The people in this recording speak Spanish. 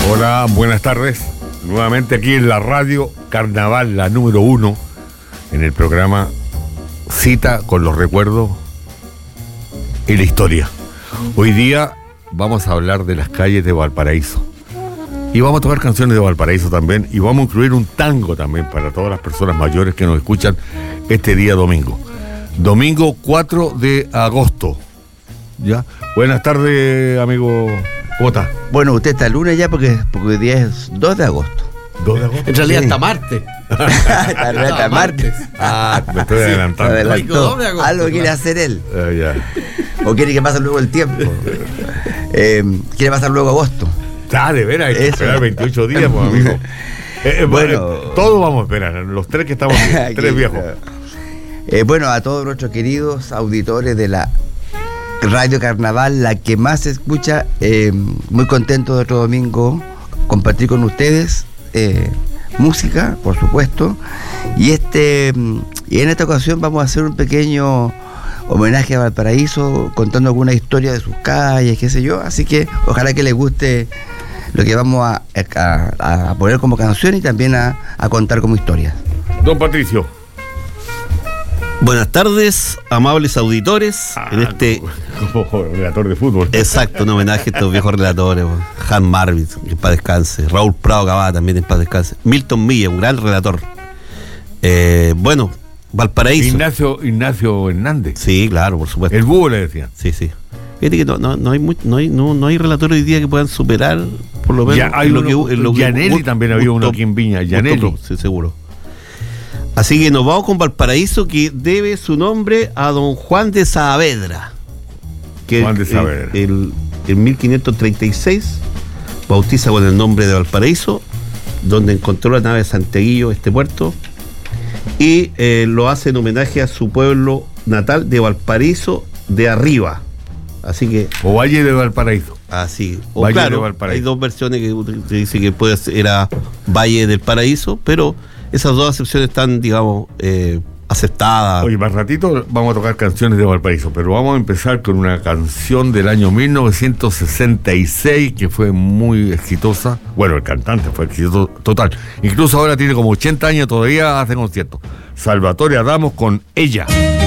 Hola, buenas tardes. Nuevamente aquí en la radio Carnaval, la número 1, en el programa Cita con los recuerdos y la historia. Hoy día vamos a hablar de las calles de Valparaíso. Y vamos a tocar canciones de Valparaíso también. Y vamos a incluir un tango también para todas las personas mayores que nos escuchan este día domingo. Domingo 4 de agosto. ¿Ya? Buenas tardes, amigo. ¿Cómo está? Bueno, usted está el lunes ya porque hoy día es 2 de agosto. 2 de agosto. En realidad Sí. hasta martes. Hasta martes. Me estoy adelantando. Adelantó. 2 de agosto, Algo quiere claro. hacer él. Ya. O quiere que pase luego el tiempo. Quiere pasar luego agosto. De veras, hay que Eso. esperar 28 días, pues, amigo. Bueno. Todos vamos a esperar, los tres que estamos aquí, tres Aquí, viejos. Bueno, a todos nuestros queridos auditores de la Radio Carnaval, la que más se escucha, muy contento de otro domingo compartir con ustedes música, por supuesto, y en esta ocasión vamos a hacer un pequeño homenaje a Valparaíso, contando alguna historia de sus calles, qué sé yo, así que ojalá que les guste lo que vamos a poner como canción y también a contar como historia. Don Patricio. Buenas tardes, amables auditores. En este Como relator de fútbol. exacto, un homenaje a estos viejos relatores, Han Marvin, que en paz descanse, Raúl Prado Cavada, también en paz descanse, Milton Milla, un gran relator. Bueno, Valparaíso. Ignacio Hernández. Sí, claro, por supuesto. El búho le decían. Sí. Fíjate que no hay relatores hoy día que puedan superar, por lo menos. Ya hay Gianelli también había uno aquí en Viña. Gianelli. Sí, seguro. Así que nos vamos con Valparaíso, que debe su nombre a don Juan de Saavedra. Juan de Saavedra. En 1536 bautiza con el nombre de Valparaíso, donde encontró la nave de Santiaguillo, este puerto, y lo hace en homenaje a su pueblo natal de Valparaíso de Arriba. Así que O Valle de Valparaíso. así, o Valle de claro, Valparaíso. hay dos versiones que dice que era Valle del Paraíso, pero esas dos acepciones están, digamos, aceptadas. Oye, más ratito vamos a tocar canciones de Valparaíso, pero vamos a empezar con una canción del año 1966 que fue muy exitosa. Bueno, el cantante fue exitoso total. Incluso ahora tiene como 80 años, todavía hace conciertos. Salvatore Adamo con Ella.